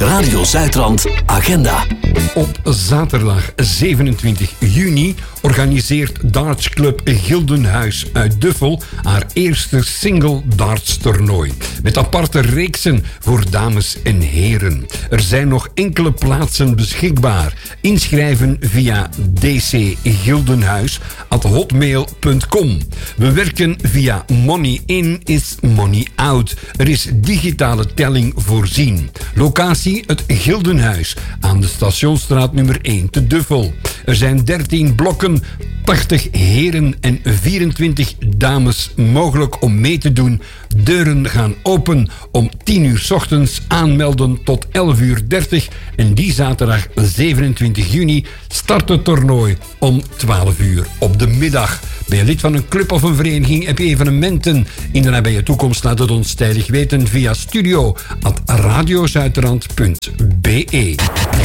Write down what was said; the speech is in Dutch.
Radio Zuidrand Agenda. Op zaterdag 27 juni organiseert dartsclub Gildenhuis uit Duffel haar eerste single darts toernooi. Met aparte reeksen voor dames en heren. Er zijn nog enkele plaatsen beschikbaar. Inschrijven via dcgildenhuis@hotmail.com. We werken via Money In is Money Out. Er is digitale telling voorzien. Locatie het Gildenhuis aan de Stationsstraat nummer 1 te Duffel. Er zijn 13 blokken, 80 heren en 24 dames mogelijk om mee te doen. Deuren gaan open om 10 uur 's ochtends, aanmelden tot 11:30 en die zaterdag 27 juni start het toernooi om 12 uur op de middag. Ben je lid van een club of een vereniging? Heb je evenementen in de nabije toekomst? Laat het ons tijdig weten via studio@radiozuiderland.be.